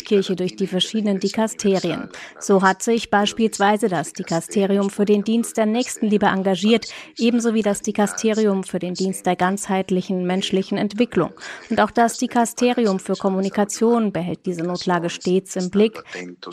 Weltkirche durch die verschiedenen Dikasterien. So hat sich beispielsweise das Dikasterium für den Dienst der Nächstenliebe engagiert, ebenso wie das Dikasterium für den Dienst der ganzheitlichen menschlichen Entwicklung. Und auch das Dikasterium für Kommunikation behält diese Notlage stets im Blick,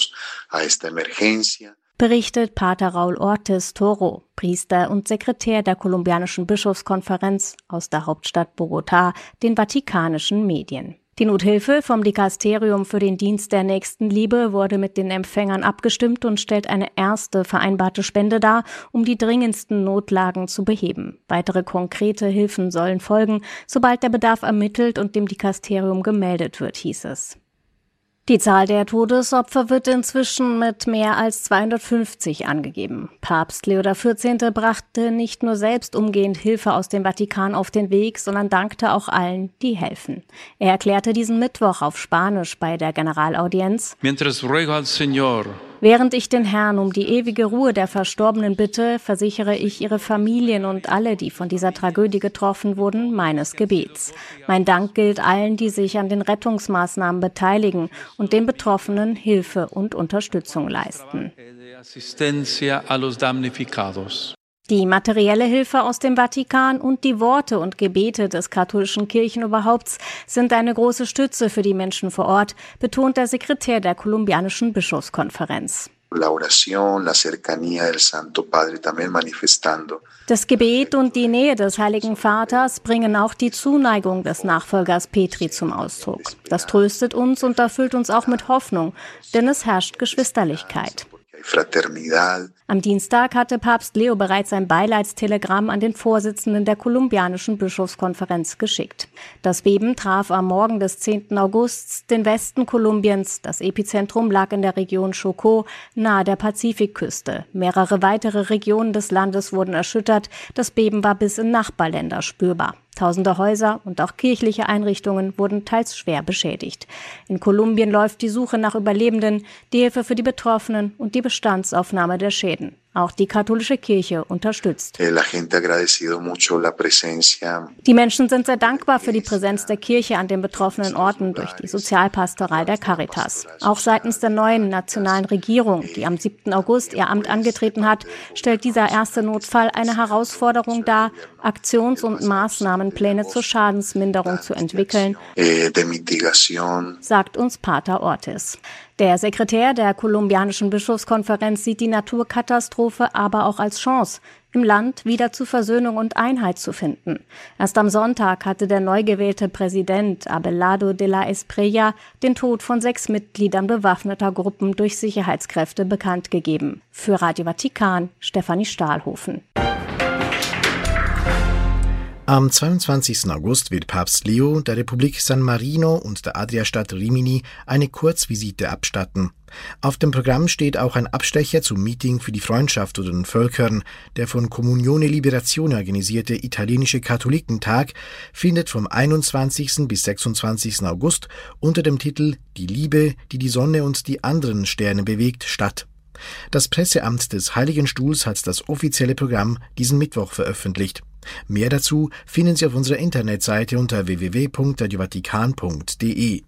berichtet Pater Raúl Ortiz Toro, Priester und Sekretär der kolumbianischen Bischofskonferenz aus der Hauptstadt Bogotá, den vatikanischen Medien. Die Nothilfe vom Dikasterium für den Dienst der Nächstenliebe wurde mit den Empfängern abgestimmt und stellt eine erste vereinbarte Spende dar, um die dringendsten Notlagen zu beheben. Weitere konkrete Hilfen sollen folgen, sobald der Bedarf ermittelt und dem Dikasterium gemeldet wird, hieß es. Die Zahl der Todesopfer wird inzwischen mit mehr als 250 angegeben. Papst Leo XIV. Brachte nicht nur selbst umgehend Hilfe aus dem Vatikan auf den Weg, sondern dankte auch allen, die helfen. Er erklärte diesen Mittwoch auf Spanisch bei der Generalaudienz: Während ich den Herrn um die ewige Ruhe der Verstorbenen bitte, versichere ich ihre Familien und alle, die von dieser Tragödie getroffen wurden, meines Gebets. Mein Dank gilt allen, die sich an den Rettungsmaßnahmen beteiligen und den Betroffenen Hilfe und Unterstützung leisten. Die materielle Hilfe aus dem Vatikan und die Worte und Gebete des katholischen Kirchenoberhaupts sind eine große Stütze für die Menschen vor Ort, betont der Sekretär der kolumbianischen Bischofskonferenz. Das Gebet und die Nähe des Heiligen Vaters bringen auch die Zuneigung des Nachfolgers Petri zum Ausdruck. Das tröstet uns und erfüllt uns auch mit Hoffnung, denn es herrscht Geschwisterlichkeit. Am Dienstag hatte Papst Leo bereits ein Beileidstelegramm an den Vorsitzenden der kolumbianischen Bischofskonferenz geschickt. Das Beben traf am Morgen des 10. August den Westen Kolumbiens. Das Epizentrum lag in der Region Chocó, nahe der Pazifikküste. Mehrere weitere Regionen des Landes wurden erschüttert. Das Beben war bis in Nachbarländer spürbar. Tausende Häuser und auch kirchliche Einrichtungen wurden teils schwer beschädigt. In Kolumbien läuft die Suche nach Überlebenden, die Hilfe für die Betroffenen und die Bestandsaufnahme der Schäden. Auch die katholische Kirche unterstützt. Die Menschen sind sehr dankbar für die Präsenz der Kirche an den betroffenen Orten durch die Sozialpastoral der Caritas. Auch seitens der neuen nationalen Regierung, die am 7. August ihr Amt angetreten hat, stellt dieser erste Notfall eine Herausforderung dar, Aktions- und Maßnahmenpläne zur Schadensminderung zu entwickeln, sagt uns Pater Ortiz. Der Sekretär der kolumbianischen Bischofskonferenz sieht die Naturkatastrophe aber auch als Chance, im Land wieder zu Versöhnung und Einheit zu finden. Erst am Sonntag hatte der neu gewählte Präsident Abelardo de la Espriella den Tod von 6 Mitgliedern bewaffneter Gruppen durch Sicherheitskräfte bekannt gegeben. Für Radio Vatikan, Stefanie Stahlhofen. Am 22. August wird Papst Leo der Republik San Marino und der Adriastadt Rimini eine Kurzvisite abstatten. Auf dem Programm steht auch ein Abstecher zum Meeting für die Freundschaft unter den Völkern. Der von Comunione Liberazione organisierte italienische Katholikentag findet vom 21. bis 26. August unter dem Titel »Die Liebe, die die Sonne und die anderen Sterne bewegt« statt. Das Presseamt des Heiligen Stuhls hat das offizielle Programm diesen Mittwoch veröffentlicht. Mehr dazu finden Sie auf unserer Internetseite unter www.radiovatikan.de.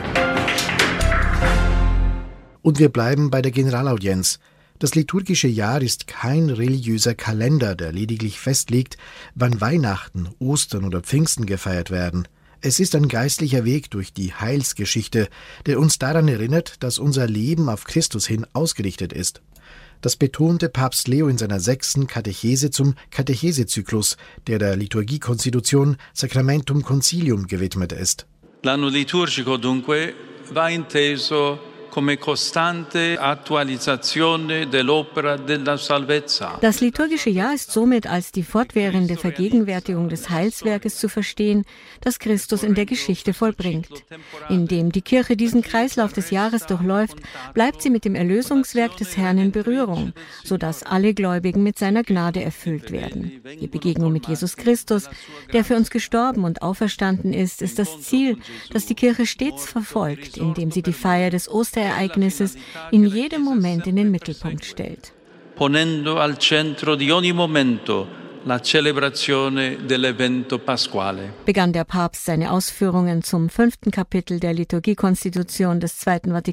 Und wir bleiben bei der Generalaudienz. Das liturgische Jahr ist kein religiöser Kalender, der lediglich festlegt, wann Weihnachten, Ostern oder Pfingsten gefeiert werden. Es ist ein geistlicher Weg durch die Heilsgeschichte, der uns daran erinnert, dass unser Leben auf Christus hin ausgerichtet ist. Das betonte Papst Leo in seiner 6. Katechese zum Katechesezyklus, der Liturgiekonstitution Sacramentum Concilium gewidmet ist. L'anno liturgico dunque va inteso come costante attualizzazione dell'opera della salvezza. Das liturgische Jahr ist somit als die fortwährende Vergegenwärtigung des Heilswerkes zu verstehen, das Christus in der Geschichte vollbringt. Indem die Kirche diesen Kreislauf des Jahres durchläuft, bleibt sie mit dem Erlösungswerk des Herrn in Berührung, sodass alle Gläubigen mit seiner Gnade erfüllt werden. Die Begegnung mit Jesus Christus, der für uns gestorben und auferstanden ist das Ziel, das die Kirche stets verfolgt, indem sie die Feier des Osterereignisses in jedem Moment in den Mittelpunkt stellt. Ponendo al centro di ogni momento la celebrazione dell'evento pasquale. Begann der Papst seine Ausführungen zum 5. Kapitel der Liturgiekonstitution des Zweiten Vatikanischen